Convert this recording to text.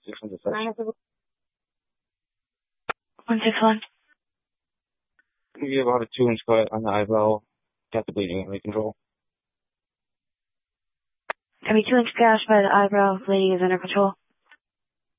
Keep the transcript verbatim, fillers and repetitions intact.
six one six. one six one. You have about a two inch cut on the eyebrow. Got the bleeding under control. Every two inch gash by the eyebrow, bleeding is under control.